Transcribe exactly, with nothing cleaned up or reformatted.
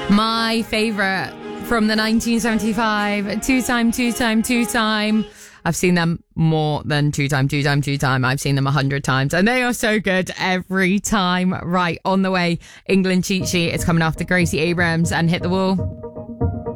My favourite from the nineteen seventy-five two-time, two-time, two-time. I've seen them more than two-time, two-time, two-time. I've seen them a hundred times and they are so good every time. Right, on the way, England cheat sheet. It's coming after Gracie Abrams and Hit the Wall.